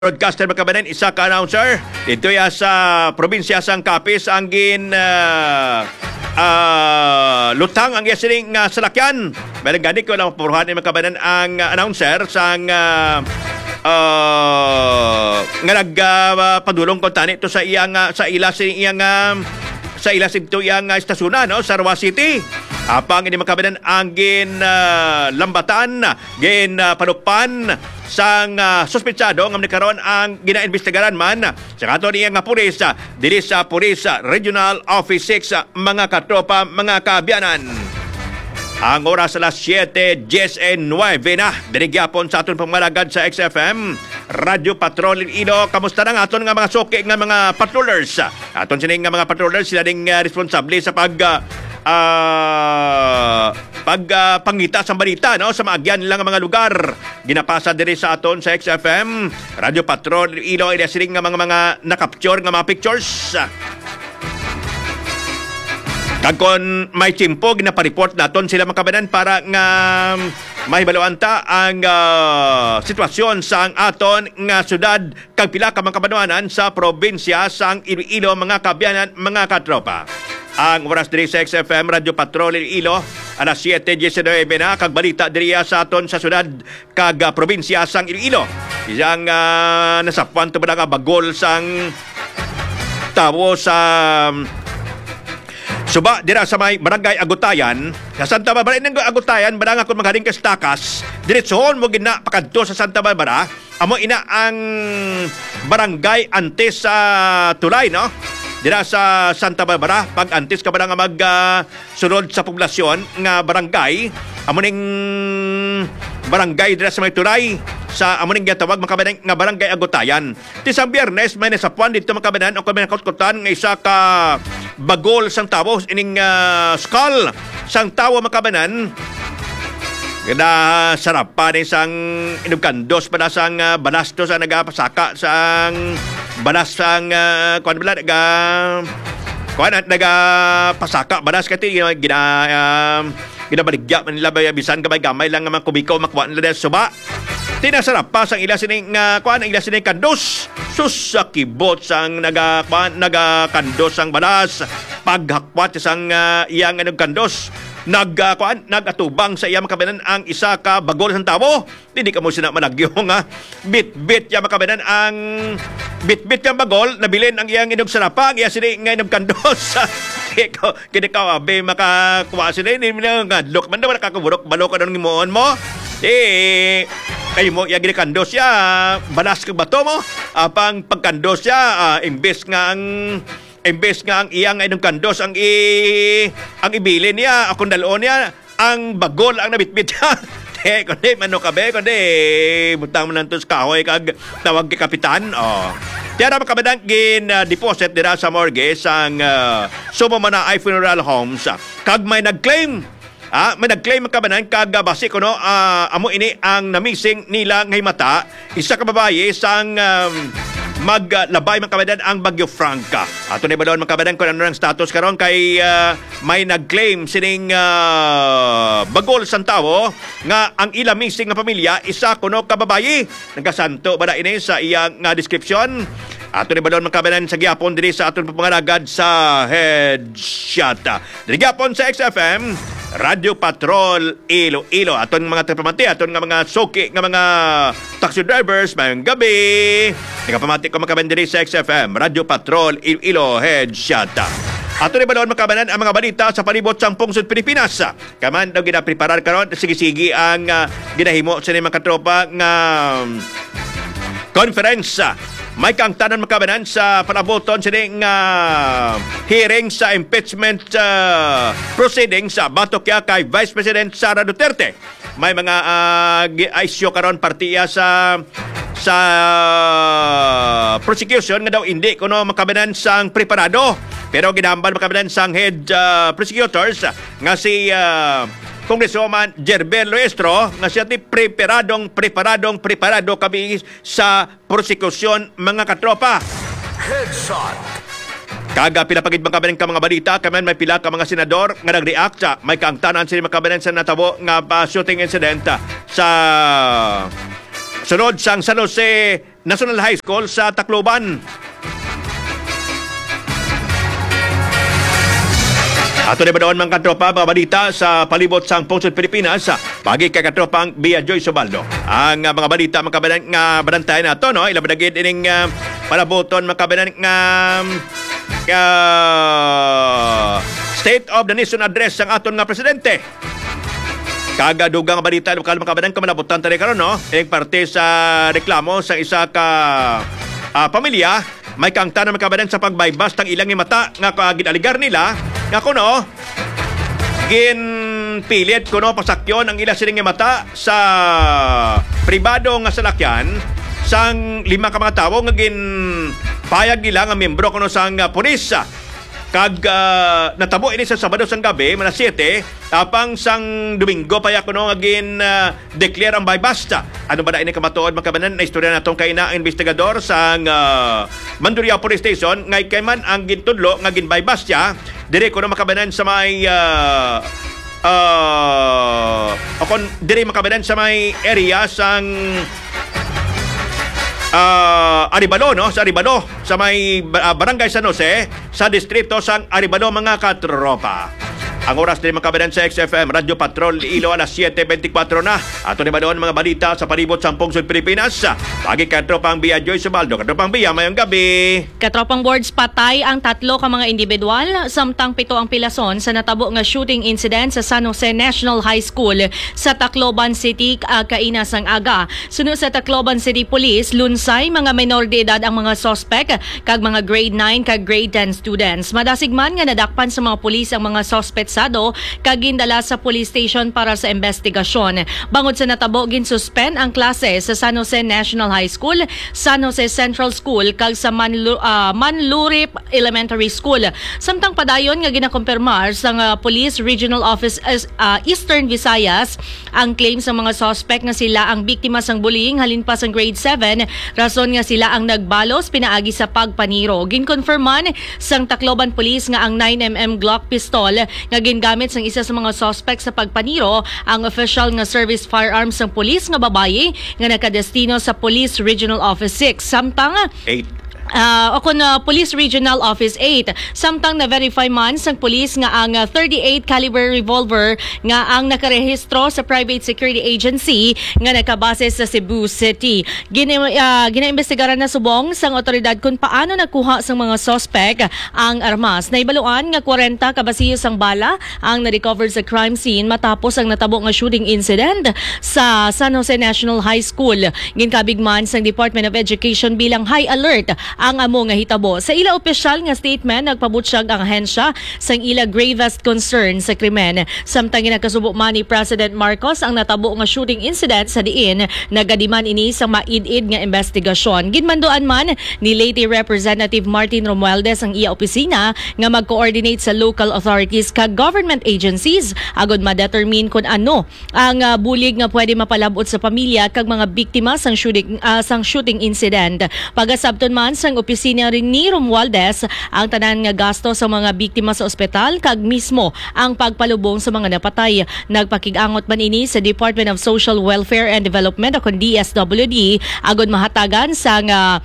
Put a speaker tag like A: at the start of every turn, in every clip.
A: broadcaster makabanan, isa ka announcer dito ya sa probinsya sang Capiz ang lutang ang yasining salakyan. Meron gani ko lang puruhan ni makabanan ang announcer sang nga nagpadulong ko tani ito sa iyang sa ilas ito iyang estasyon no sa Roa City. Apang ini makabanan ang lambatan panukpan sang suspetsado nga nagkaroon ang ginaimbestigaran man sa kato niya nga pulis dili sa Police Regional Office 6 mga katropa, mga kaabyanan. Ang oras alas 7:19 na dinigyapon sa aton pamalagad sa XFM Radio Patrol Iloilo. Kamusta na nga aton nga mga soke nga mga patrollers? Aton sining nga mga patrollers sila ding responsable sa pangita sa balita no sa maagyan lang mga lugar ginapasa diri sa aton sa XFM Radio Patrol Iloilo ila siling nga mga na-capture nga mga pictures. Kagkon may timpo ginapareport naton sila makabanan para nga mahibaluan ta ang sitwasyon sa aton nga syudad kag pila ka mga kabanuanan sa probinsya sang Iloilo, mga kaabyanan, mga katropa. Ang oras diri sa XFM Radio Patrol Iloilo alas 7:19 na kag balita diri sa aton sa syudad kag probinsya sang Iloilo. Isang nasapuan to ba nga bagol sang tawo sa suba dira sa may barangay Agutayan sa Santa Barbara. Inang Agutayan badang ako magaling ka Takas diretsohon mo gina pakadto sa Santa Barbara amo ina ang barangay antes sa Tulay no dira sa Santa Barbara. Pag antes ka ba nga sunod sa poblasyon nga barangay amo ning barangay dira sa may Tulay sa amo ning gitawag makabanan nga barangay Agutayan. Ti sa Biyernes may nasapuan dito makabanan o kami nakutkutan nga isa ka bagol sang tawo ining skull sang tawo makabanan ganda sarap pa ni sang inugkandos pa na sang balasto sa nagapasaka sang balas sang kuan bala nagapasaka balas kati ginabaligya man nila bisan gamay lang nga kubikaw makuha nila suba. Tinasarap pa sang ila sining kuan ila sining kandos sus sa kibot sang nagakandos sang balas paghakwat sang iyang kandos nagatubang sa iyang makabanan ang isa ka bagol sang tawo. Hindi ka mo sina malagyo nga bit ya makabanan ang bit yang bagol nabilin ang iyang inog sarapa ang iya sining nga inog kandos. Kini ka abe makakuha sila ni nga look man daw nakakaburok balok anong gimuon mo kayo mo yung ginikandos siya balas kang bato mo apang pagkandos siya imbes nga ang iyang inyong kandos ang ibilin niya akong daloon niya ang bagol ang nabitbit niya kundi mano kabe kundi butang mo nantos kahoy kag tawag kay kapitan Tiara makabadang deposit dira sa mortgage ang Sumamana Funeral Homes kag may nag-claim makabanan kag base ko no amo ini ang namising nila ngay mata isa ka babaye sang maglabay makabanan ang Bagyo Franca. Ato ni balon makabanan ko ano ang status karon kay may nag-claim sining bagol sang tawo nga ang ila missing nga pamilya isa kuno ka babaye. Nagasanto bada ini sa iyang description. Ato ni balon makabanan sa gyapon diri sa aton papangalagad sa headshot. Diri gyapon sa XFM Radio Patrol Iloilo. Aton mga tripamati, aton nga mga soki nga mga taxi drivers mayong gabi. Nagapamati ko makabanan diri sa XFM Radio Patrol Iloilo headshot. Ato ni balon makabanan ang mga balita sa palibot sang pungsod Pilipinas. Kaman daw ginapreparar karon sige-sige ang ginahimo sa mga katropa nga conference. May kang tanan makabanan sa panaboton sining hearing sa impeachment proceedings sa batok kay Vice President Sara Duterte. May mga isyo karon partiya sa prosecution nga daw hindi kuno makabanan sang preparado pero ginambal makabanan sang head prosecutors nga si Congresswoman Jerbel Loestro nga siya ti preparado kami sa prosekusyon mga katropa. Headshot. Kaga pinapagid makabanan ka mga balita kaman may pila ka mga senador nga nag-react sa may kaangtanan sila makabanan sa natabo nga shooting incident sa sunod sang San Jose National High School sa Tacloban. Ato na ba doon mga katropa, mga balita sa palibot sang Pungsod Pilipinas, bagi kay katropang Bia Joy Subaldo. Ang mga balita nga banantay na ito, no? Ilabadagid ining palaboton makabanan nga State of the Nation Address ang aton nga presidente. Kagadugang nga balita lokal makabanan kamanabutan tani karon, no? Ining parte sa reklamo sa isa ka pamilya may kangta na makabanan sa pagbaybas tang ilang mata nga ginaligar nila nga kuno ginpilit kuno pasakyon ang ila sining mata sa pribado nga salakyan sang 5 ka mga tawo nga ginpayag nila nga membro kuno sang pulis. Kag natabo ini sa Sabado sang gabi mana 7 apang sang Domingo paya kuno nga declare ang baybasta. Ano ba na ini kamatuod makabanan na istorya natong kay na investigador sang Mandurriao Police Station ngay kay man ang gintudlo nga ginbaybas siya dire kuno makabanan sa may dire makabanan sa may area sang Aribalo, no? Sa Aribalo, sa may Barangay San Jose, sa distrito sang Aribalo, mga katropa. Ang oras din makabanan sa XFM Radio Patrol Ilo alas 7:24 na. Ato ni ba doon mga balita sa palibot sa Pungsod Pilipinas. Pagi katropang Bia Joy Subaldo. Katropang Bia, mayong gabi.
B: Katropang Boards, patay ang 3 ka mga individual, samtang 7 ang pilason sa natabo nga shooting incident sa San Jose National High School sa Tacloban City kainas ang aga. Sunod sa Tacloban City Police, lunsay mga minor de edad ang mga suspect kag mga grade 9 kag grade 10 students. Madasigman nga nadakpan sa mga pulis ang mga suspect kag gindala sa police station para sa investigasyon. Bangod sa natabo, ginsuspend ang klase sa San Jose National High School, San Jose Central School kag sa Manlurip Elementary School. Samtang padayon nga ginakumpirmar sa Police Regional Office Eastern Visayas ang claim sa mga suspect nga sila ang biktima sang bullying halin pa sang grade 7, rason nga sila ang nagbalos pinaagi sa pagpaniro. Ginkonfirman sang Tacloban Police nga ang 9mm Glock pistol nga gingamit sang isa sa mga suspect sa pagpaniro ang official nga service firearms ng pulis nga babaye nga nakadestino sa Police Regional Office 6 samtang
A: 8
B: Police Regional Office 8. Samtang na-verify man sang police nga ang 38 caliber revolver nga ang nakarehistro sa private security agency nga nakabase sa Cebu City. Ginaimbestigaran na subong sang otoridad kung paano nakuha sang mga suspect ang armas. Naibaluan nga 40 kabasiyo sang bala ang na-recover sa crime scene matapos ang natabo nga shooting incident sa San Jose National High School. Ginkabigman sang Department of Education bilang high alert ang amo nga hitabo. Sa ila opisyal nga statement, nagpabutyag ang ahensya sang ila gravest concern sa krimen. Samtang ginakasubo man ni President Marcos ang natabo nga shooting incident sa diin, nagadiman ini sa maid-id nga investigasyon. Ginmanduan man ni Leyte Representative Martin Romualdez ang iya opisina nga mag-coordinate sa local authorities kag government agencies agod ma-determine kung ano ang bulig nga pwede mapalabot sa pamilya kag mga biktima sang shooting incident. Pagasabton man sang opisina rin ni Romualdez ang tanan nga gasto sa mga biktima sa ospital kag mismo ang pagpalubong sa mga napatay. Nagpakig-angot man ini sa Department of Social Welfare and Development o DSWD agod mahatagan sa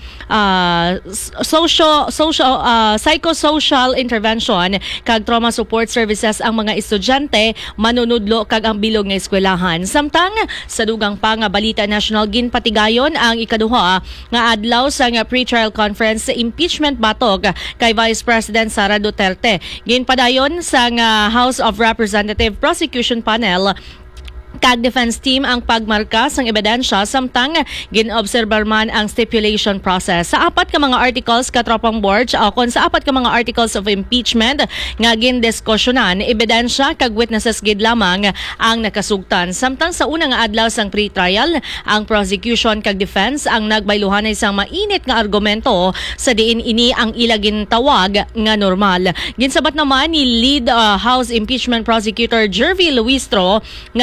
B: psychosocial intervention kag trauma support services ang mga estudyante, manunudlo kag ang bilog nga eskwelahan. Samtang sa dugang pa nga balita national, ginpatigayon ang ikaduha nga adlaw sa pre-trial conference sa impeachment batog kay Vice President Sara Duterte. Ginpadayon sa House of Representative Prosecution Panel kag defense team ang pagmarka sang ebidensya samtang ginobserbar man ang stipulation process. Sa 4 ka mga articles katropang board kon sa 4 ka mga articles of impeachment nga gindiskusyonan, ebidensya kag witnesses gid lamang ang nakasugtan. Samtang sa una nga adlaw sang pre-trial, ang prosecution kag defense ang nagbayluhanay sang mainit nga argumento sa diin ini ang ila gintawag nga normal. Ginsabat naman ni lead House Impeachment Prosecutor Jervy Luistro nga ang mga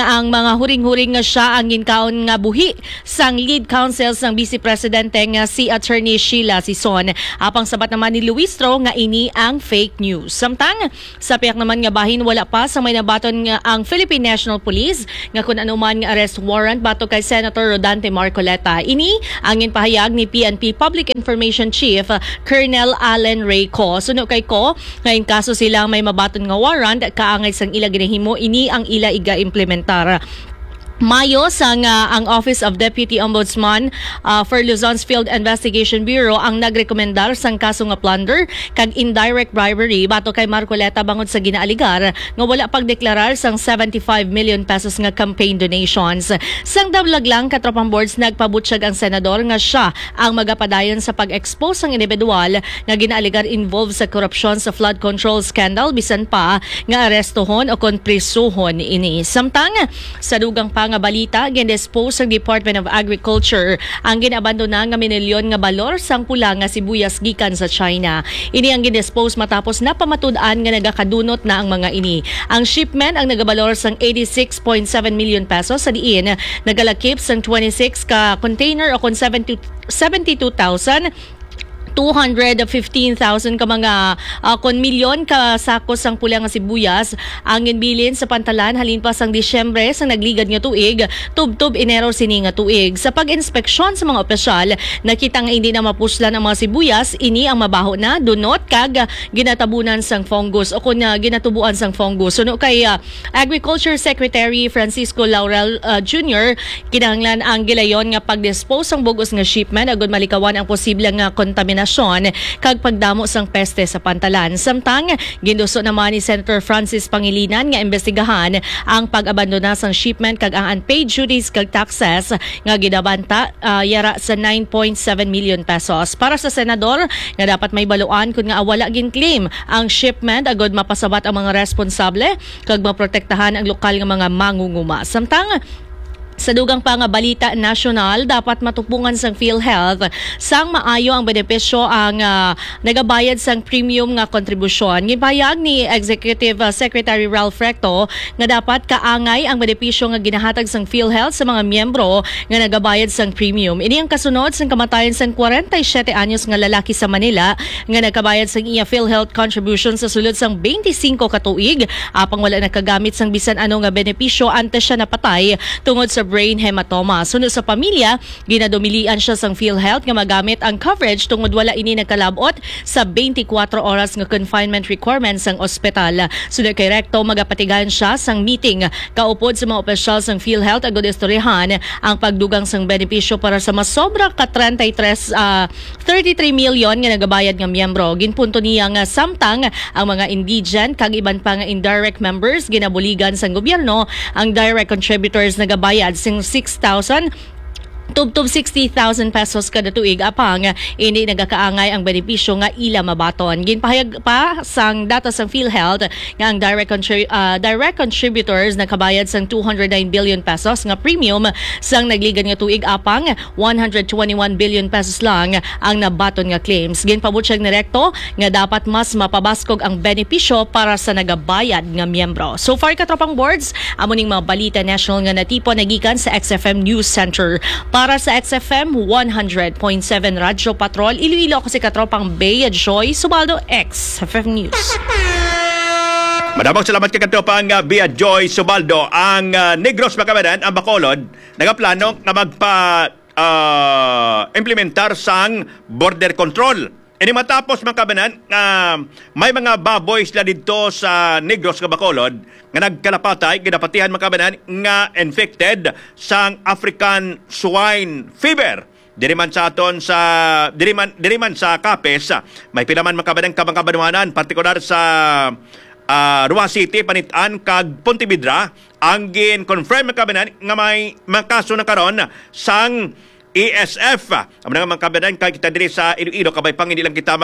B: mga huring-huring nga siya ang ginkaon nga buhi sang lead counsel sang Vice Presidente nga si Attorney Sheila Sison. Apang sabat naman ni Luistro nga ini ang fake news. Samtang sa piyak naman nga bahin wala pa sa may nabaton nga ang Philippine National Police nga kun anuman nga arrest warrant bato kay Senator Rodante Marcoleta. Ini ang ginpahayag ni PNP Public Information Chief Colonel Allen Rayco. Suno kay ko ngayon kaso silang may mabaton nga warrant kaangay sang ila ginahimo ini ang ila iga implementar. Mayo sang ang Office of Deputy Ombudsman for Luzon's Field Investigation Bureau ang nagrekomendar sang kaso nga plunder kag indirect bribery bato kay Marcoleta bangod sa ginaaligar nga wala pagdeklarar sang 75 million pesos nga campaign donations. Sang dablag lang katropang boards nagpabutyag ang senador nga siya ang magapadayon sa pag-expose sang individual nga ginaaligar involved sa korupsyon sa flood control scandal bisan pa nga arestohon o kon prisuhon ini. Samtang sa dugang pa nga balita, gindispose ang Department of Agriculture ang ginabandona nga minilyon nga balor sang pula nga sibuyas gikan sa China. Ini ang gindispose matapos na pamatud-an nga nagakadunot na ang mga ini. Ang shipment ang nagabalor sang 86.7 million pesos sa diin nagalakip sang 26 ka container o kon 72,215,000 ka mga kon milyon ka sakos sang pula nga sibuyas ang ginbilin sa pantalan halin pa sang Disyembre sang nagligad nga tuig tubtob Enero sini nga tuig. Sa pag-inspeksyon sa mga opisyal nakita nga hindi na mapuslan ang mga sibuyas ini ang mabaho na dunot kag ginatabunan sang fungus o kun ginatubuan sang fungus. Suno kay Agriculture Secretary Francisco Laurel Jr. kinahanglan ang gilayon nga pag-dispose sang bogus nga shipment agud malikawan ang posible nga kontaminasyon kag pagdamo sang peste sa pantalan. Samtang ginduso naman ni Senator Francis Pangilinan nga imbestigahan ang pag-abandona sang shipment kag ang unpaid duties kag taxes nga ginabanta yara sa 9.7 million pesos. Para sa senador nga dapat may baluan kun nga wala gin claim ang shipment agud mapasabat ang mga responsable kag maprotektahan ang lokal nga mga mangunguma. Samtang sa dugang pa nga balita nasyonal, dapat matupungan sang PhilHealth sang maayo ang benepisyo ang nagabayad sang premium nga kontribusyon. Gipahayag ni Executive Secretary Ralph Recto nga dapat kaangay ang benepisyo nga ginahatag sang PhilHealth sa mga miyembro nga nagabayad sang premium. Ini ang kasunod sang kamatayon sang 47 anyos nga lalaki sa Manila nga nagkabayad sang iya PhilHealth contribution sa sulod sang 25 ka tuig apang wala nakagamit sang bisan ano nga benepisyo antes siya napatay tungod sa brain hematoma. Sunod sa pamilya, ginadumilian siya sang PhilHealth nga magamit ang coverage tungod wala ini nagkalabot sa 24 oras nga confinement requirements sang ospital. Sunod kay Recto, magapatigan siya sang meeting kaupod sa mga opisyal sang PhilHealth agud istoryahan ang pagdugang sang benepisyo para sa mas sobra ka 33 milyon nga nagabayad nga miyembro. Ginpunto niya nga samtang ang mga indigent kag iban pa nga indirect members ginabuligan sang gobyerno ang direct contributors nagabayad sing 6,000 tubtob 60,000 pesos kada tuig apang ini nagakaangay ang benepisyo nga ila mabaton. Ginpahayag pa sang data sang PhilHealth nga ang direct contributors nakabayad sang 209 billion pesos nga premium sang nagligad nga tuig apang 121 billion pesos lang ang nabaton nga claims. Ginpabutyag ni Recto nga dapat mas mapabaskog ang benepisyo para sa nagabayad nga miyembro. So far katropang boards, amo ning mga balita national nga natipon nagikan sa XFM News Center. Para sa XFM 100.7 Radyo Patrol, Iloilo ako si katropang Bea Joy Subaldo, XFM News.
A: Madamang salamat kay katropang Bea Joy Subaldo. Ang Negros Macabeden, ang Bacolod, nagaplano na magpa-implementar sang border control. Ini matapos mga kabanan, may mga baboy sila dito sa Negros nga Bacolod nga nagkalapatay, ginapatihan mga kabanan nga infected sang African swine fever. Diri man sa aton sa diri man sa Capes, may pilaman mga kabanan kabang-kabanuanan, partikular sa Rua City, Panitan kag Pontevedra, ang gin-confirm mga kabanan nga may mga kaso na karon sang ESF. Ang mga kabanan kay kita diri sa Iloilo kabay pang hindi lang kita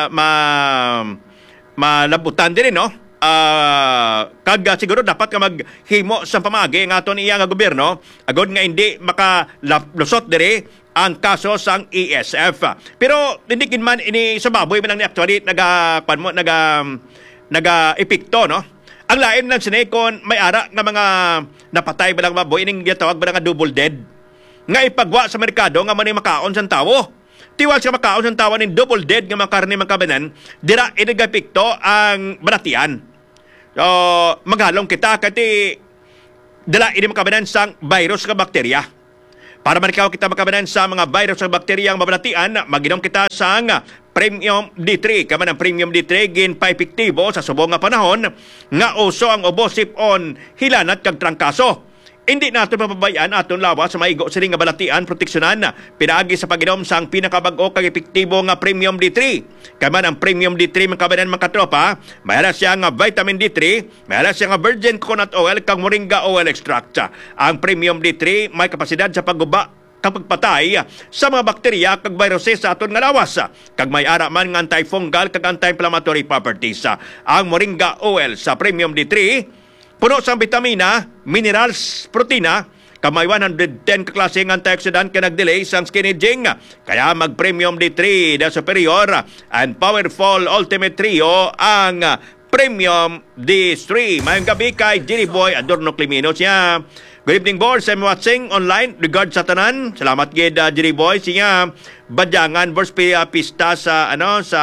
A: malabutan diri no. Kag siguro dapat ka maghimo sa pamagi nga aton iya nga gobyerno agod nga hindi makalusot diri ang kaso sang ESF. Pero hindi man ini sa baboy man lang ni actually naga epekto no. Ang lain ng sinekon, may ara nga mga napatay ba lang baboy, ining tawag ba nga double dead. Nga ipagwa sa merkado nga man makaon sa tawo. Tiwal sa makaon sa tawo ng double dead nga mga karne mga kabanan, dira inagapikto ang balatian. So, maghalong kita kati dala ini makabanan sang virus nga bakterya. Para manikaw kita makabanan sa mga virus nga bakterya ang mabalatian, maginom kita sang Premium D3. Kaman ang Premium D3 gin paepektibo sa subong nga panahon nga uso ang obosip on hilanat kag trangkaso. Hindi nato mapabayaan aton lawas sa maigo sining nga balatian proteksyonan pinaagi sa pag-inom sang pinakabag-o kag epektibo nga Premium D3. Kaman ang Premium D3 makabanan mga katropa, mayala siya nga vitamin D3, mayala siya nga virgin coconut oil kag moringa oil extract. Ang Premium D3 may kapasidad sa pagguba kapag patay sa mga bakterya kag viruses sa aton nga lawas. Kag may ara man nga antifungal kag anti-inflammatory properties. Ang moringa oil sa Premium D3 puno sa vitamina, minerals, protina, kamay 110 kaklaseng antioxidant ka nag-delay sa skin aging. Kaya mag-Premium D3 na superior and powerful ultimate trio ang Premium D3. Mayong gabi kay Jenny Boy Adorno Climino siya. Good evening, boss. I'm watching online. Regard sa tanan. Salamat gid Jenny Boy siya. Badyangan boss pista sa sa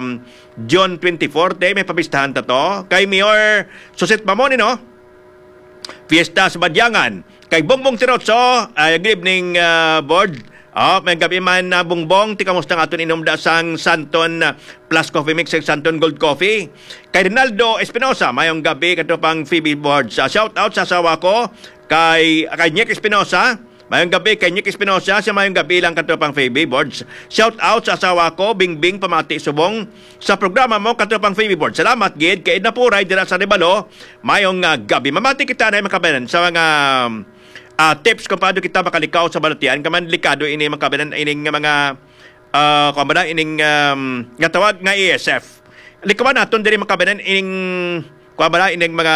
A: June 24, may papistahan ta to. Kay Mayor Susit Mamoni, no? Fiesta sa Badyangan. Kay Bongbong Tirotso, good evening, board. May gabi man na Bongbong, ti kamusta nga aton inumda sang Santon Plus Coffee Mix, Santon Gold Coffee. Kay Rinaldo Espinosa, mayong gabi, kato pang Phoebe Board. Shout out sa asawa ko, kay Nick Espinosa. Mayong gabi kay Nick Espinosa, siya mayong gabi lang katropang Phoebe Boards. Shout out sa asawa ko, Bingbing Pamati Subong, sa programa mo katropang Phoebe Boards. Salamat gid kay Edna Puray dira sa Rebalo. Mayong gabi. Mamati kita na makabanan sa mga tips kung paano kita makalikaw sa balatian. Kaman likado ini makabanan ining mga kumbaga ining nga tawag nga ESF. Likawan naton diri makabanan ining kumbaga ining mga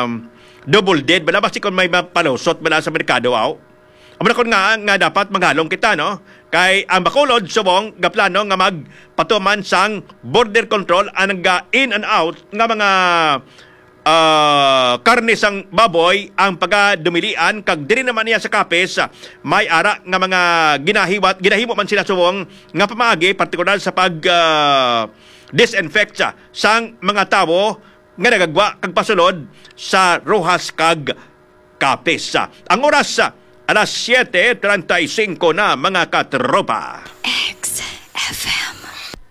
A: double dead bala basi kon may mapalusot bala sa merkado aw. Amanakon nga dapat maghalong kita, no? Kay ang Bacolod subong gaplano nga magpatuman sang border control ang in and out nga mga karne sang baboy ang pagadumilian kag diri naman niya sa kapes may ara nga mga ginahibo man sila subong nga pamaagi partikular sa pag disinfect sang mga tawo nga nagagwa kag pasulod sa Rojas kag kapes. Ang oras alas 7:35 na mga katropa.
C: XFM.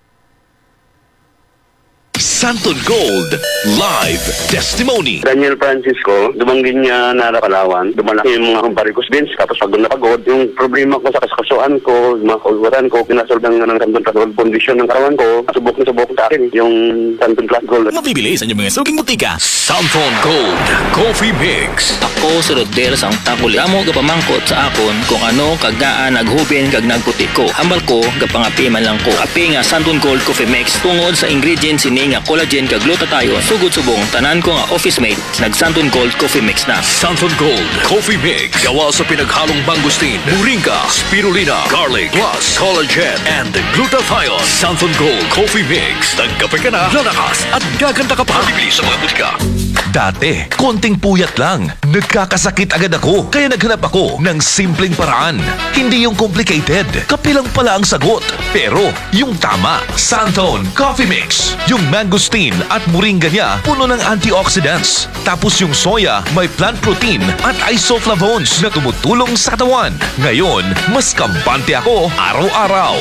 C: Santon Gold Live Testimony.
D: Daniel Francisco, dumanggin niya na Palawan, dumalaki yung mga varicose veins, tapos pagod na pagod. Yung problema ko sa kaskasuan ko, mga kauluran ko, pinasolve ng Santon Plus Gold condition ng katawan ko, subok na subok sa akin, yung Santon Plus Gold.
C: Mabibili sa inyong mga suging butika. Santon Gold Coffee Mix.
E: Ako si Rodel sa takuli. Amo gapamangkot sa akon kung ano kagaan naghubin kag nagputi ko. Hambal ko gapangapi man lang ko. Kape nga Santon Gold Coffee Mix tungod sa ingredients ini nga collagen kag glutathione sugod subong tanan ko nga office mate nag Santon Gold Coffee Mix na.
C: Santon Gold Coffee Mix gawa sa pinaghalong mangustin, moringa, spirulina, garlic plus collagen and glutathione. Santon Gold Coffee Mix. Nagkape ka na, lalakas at gaganda ka pa. Bibili sa mga butika. Dati, konting puyat lang. Nagkakasakit agad ako. Kaya naghanap ako ng simpleng paraan. Hindi yung complicated. Kape lang pala ang sagot. Pero, yung tama. Santon Coffee Mix. Yung mangosteen at moringa niya, puno ng antioxidants. Tapos yung soya, may plant protein at isoflavones na tumutulong sa katawan. Ngayon, mas kampante ako araw-araw.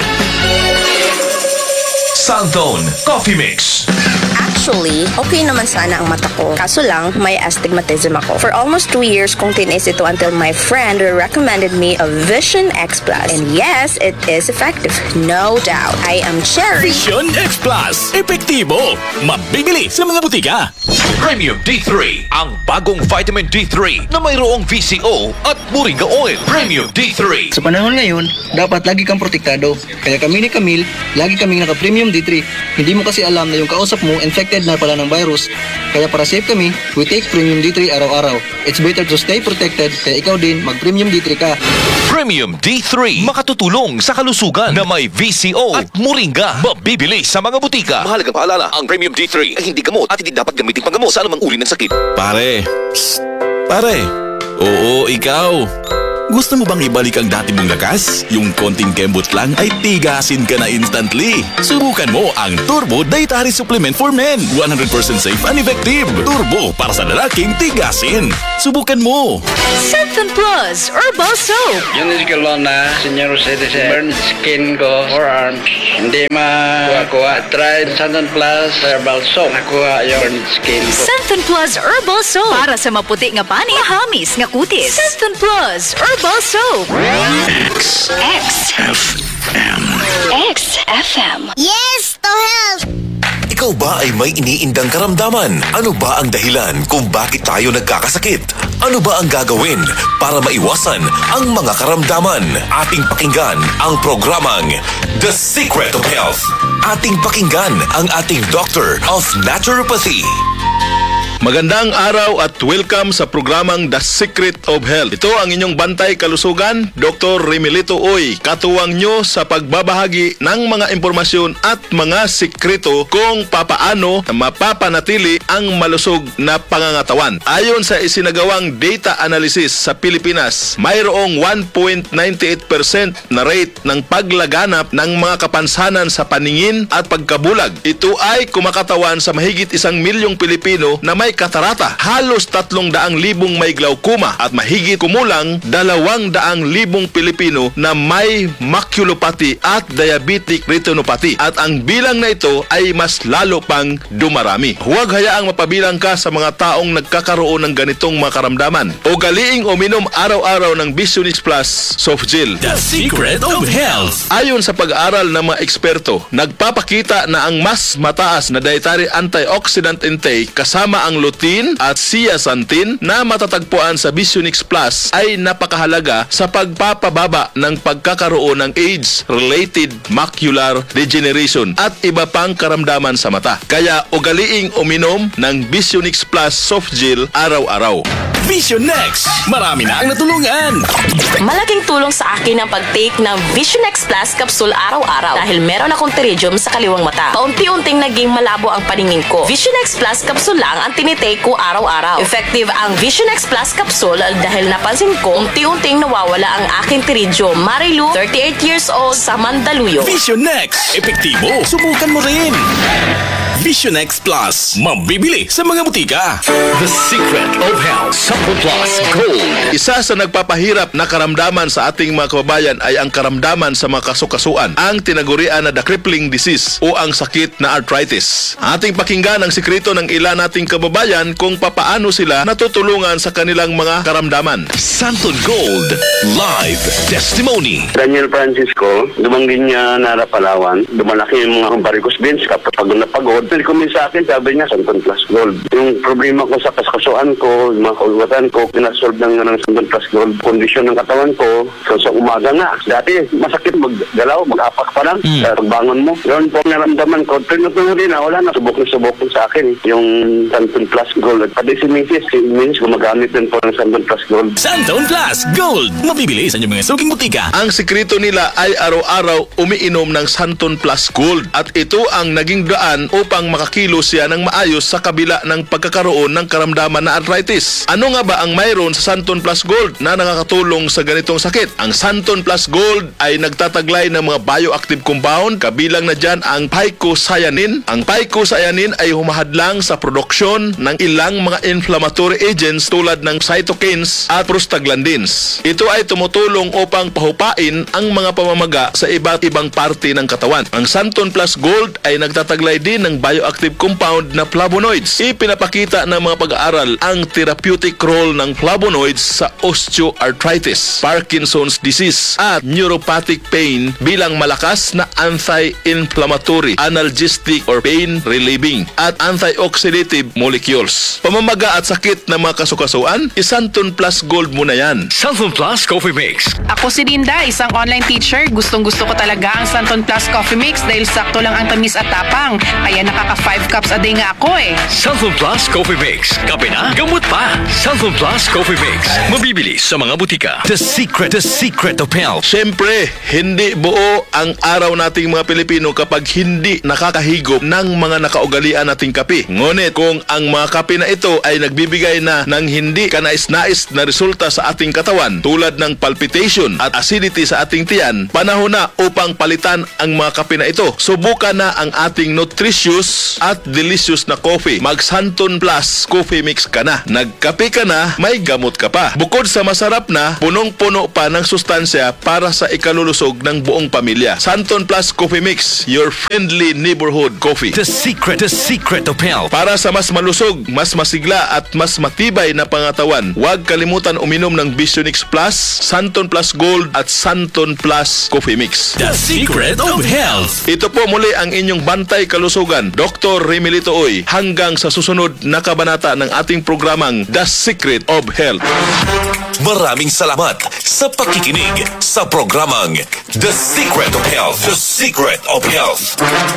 C: Santon Coffee Mix.
F: Actually, okay naman sana ang mata ko. Kaso lang, may astigmatism ako. For almost 2 years kong tinis ito until my friend recommended me a Vision X Plus. And yes, it is effective. No doubt. I am Cherry.
C: Vision X Plus. Epektibo. Mabibili sa mga butika. Premium D3. Ang bagong vitamin D3 na mayroong VCO at moringa oil. Premium D3.
G: Sa panahon ngayon, dapat lagi kang protektado. Kaya kami ni Camille, lagi kaming naka-Premium D3. Hindi mo kasi alam na yung kausap mo infected infected na pala ng virus. Kaya para safe kami, we take Premium D3 araw-araw. It's better to stay protected, kaya ikaw din mag-Premium D3 ka.
C: Premium D3 makatutulong sa kalusugan na may VCO at Moringa. Mabibili sa mga butika. Mahalagang paalala, ang Premium D3 ay hindi gamot at hindi dapat gamitin panggamot sa anumang uri ng sakit.
H: Pare. Psst. Pare. Oo, ikaw. Gusto mo bang ibalik ang dati mong lakas? Yung konting kembot lang ay tigasin ka na instantly. Subukan mo ang Turbo Dietary Supplement for Men. 100% safe and effective. Turbo para sa lalaking tigasin. Subukan mo.
I: Santon Plus Herbal Soap.
J: Yunis Galona, senior citizen, burn skin ko, forearms, hindi makuha. Try Santon Plus Herbal Soap. Nakuha yung burn skin ko.
I: Santon Plus Herbal Soap. Para sa maputi nga pani, mahamis nga kutis. Santon Plus Herbal Soap. XFM.
K: Yes, to help!
C: Ikaw ba ay may iniindang karamdaman? Ano ba ang dahilan kung bakit tayo nagkakasakit? Ano ba ang gagawin para maiwasan ang mga karamdaman? Ating pakinggan ang programang The Secret of Health. Ating pakinggan ang ating Doctor of Naturopathy.
L: Magandang araw at welcome sa programang The Secret of Health. Ito ang inyong bantay kalusugan, Dr. Remilito Uy, katuwang nyo sa pagbabahagi ng mga impormasyon at mga sikreto kung papaano mapapanatili ang malusog na pangangatawan. Ayon sa isinagawang data analysis sa Pilipinas, mayroong 1.98% na rate ng paglaganap ng mga kapansanan sa paningin at pagkabulag. Ito ay kumakatawan sa mahigit 1 milyong Pilipino na may katarata, halos 300,000 may glaucoma at mahigit kumulang 200,000 Pilipino na may maculopathy at diabetic retinopathy, at ang bilang na ito ay mas lalo pang dumarami. Huwag hayaang mapabilang ka sa mga taong nagkakaroon ng ganitong mga karamdaman. Ugaliing uminom araw-araw ng Visionix Plus Soft Gel.
H: The Secret of Health.
L: Ayon sa pag-aaral ng mga eksperto, nagpapakita na ang mas mataas na dietary antioxidant intake kasama ang lutein at zeaxanthin na matatagpuan sa Visionix Plus ay napakahalaga sa pagpapababa ng pagkakaroon ng age-related macular degeneration at iba pang karamdaman sa mata. Kaya ugaliing uminom ng Visionix Plus Soft Gel araw-araw.
H: Visionex. Marami na ang natulungan.
M: Malaking tulong sa akin ang pag-take ng Visionex Plus Capsule araw-araw dahil meron akong pterygium sa kaliwang mata. Paunti-unting naging malabo ang paningin ko. Visionex Plus Capsule lang ang tinitake ko araw-araw. Effective ang Visionex Plus Capsule dahil napansin ko unti-unting nawawala ang aking pterygium. Marilu, 38 years old, sa Mandaluyong.
H: Visionex. Epektibo. Subukan mo rin. Visionex Plus. Mabibili sa mga butika.
C: The Secret of Health. Santon Plus Gold.
L: Isa sa nagpapahirap na karamdaman sa ating mga kababayan ay ang karamdaman sa mga kasukasuan, ang tinagurian na the crippling disease o ang sakit na arthritis. Ating pakinggan ang sikreto ng ilan nating kababayan kung papaano sila natutulungan sa kanilang mga karamdaman.
C: Santon Gold Live Testimony.
D: Daniel Francisco, dumangin niya Nara Palawan. Dumalaki yung mga varicose veins. Kapag pagod na pagod, nilikumin sa akin, sabi niya, Santon Plus Gold. Yung problema ko sa kaskasuan ko, yung mga kaulwatan ko, pinasolve ng Santon Plus Gold condition ng katawan ko. So sa umaga nga. Dati, masakit maggalaw, mag-apak pa lang. Sa pagbangon mo. Yun po ang naramdaman ko. Tunod-tunod na, wala na. Subok sa akin. Yung Santon Plus Gold. At pati si Mrs. gumagamit din po ng Santon Plus Gold.
H: Santon Plus Gold. Mabibili sa inyong mga suking butika.
L: Ang sikreto nila ay araw-araw umiinom ng Santon Plus Gold, at ito ang naging daan upang makakilos siya ng maayos sa kabila ng pagkakaroon ng karamdaman na arthritis. Ano nga ba ang mayroon sa Santon Plus Gold na nakakatulong sa ganitong sakit? Ang Santon Plus Gold ay nagtataglay ng mga bioactive compound, kabilang na dyan ang phycocyanin. Ang phycocyanin ay humahadlang sa produksyon ng ilang mga inflammatory agents tulad ng cytokines at prostaglandins. Ito ay tumutulong upang pahupain ang mga pamamaga sa iba't ibang parte ng katawan. Ang Santon Plus Gold ay nagtataglay din ng bioactive compound na flavonoids. Ipinapakita ng mga pag-aaral ang therapeutic role ng flavonoids sa osteoarthritis, Parkinson's disease at neuropathic pain bilang malakas na anti-inflammatory, analgesic or pain relieving at antioxidative molecules. Pamamaga at sakit ng mga kasukasuan, iSanton Plus Gold mo na yan.
C: Santon Plus Coffee Mix.
K: Ako si Dinda, isang online teacher. Gustong-gusto ko talaga ang Santon Plus Coffee Mix dahil sakto lang ang tamis at tapang. Kaya nakaka 5 cups a day nga ako eh.
C: Santon Plus Coffee Mix. Kape na, gamot pa. Santon Plus Coffee Mix. Mabibili sa mga butika. The secret of health.
L: Siyempre, hindi buo ang araw nating mga Pilipino kapag hindi nakakahigop ng mga nakaugalian nating kape. Ngunit kung ang mga kape na ito ay nagbibigay na ng hindi kanais-nais na resulta sa ating katawan tulad ng palpitation at acidity sa ating tiyan, panahon na upang palitan ang mga kape na ito. Subukan na ang ating nutritious at delicious na coffee. Mag Santon Plus Coffee Mix ka na. Nagkape ka na, may gamot ka pa. Bukod sa masarap na, punong-puno pa ng sustansya para sa ikalulusog ng buong pamilya. Santon Plus Coffee Mix, your friendly neighborhood coffee.
C: The secret of health.
L: Para sa mas malusog, mas masigla at mas matibay na pangatawan, huwag kalimutan uminom ng Visionix Plus, Santon Plus Gold at Santon Plus Coffee Mix.
C: The secret of health.
L: Ito po muli ang inyong bantay kalusugan, Dr. Remilito Oy, hanggang sa susunod na kabanata ng ating programang The Secret of Health.
H: Maraming salamat sa pakikinig sa programang The Secret of Health. The Secret of Health.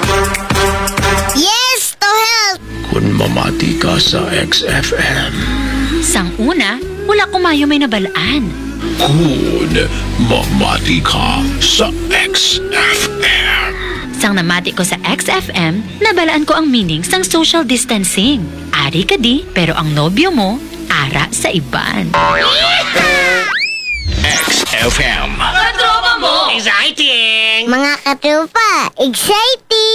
N: Yes to health!
O: Kung mamati ka sa XFM.
I: Sang una, wala ko mayo may nabalaan.
O: Kung mamati ka sa XFM.
I: Sang namati ko sa XFM, nabalaan ko ang meaning sang social distancing. Ari ka di, pero ang nobyo mo, ara sa iban.
C: XFM.
N: Mga katropa, exciting!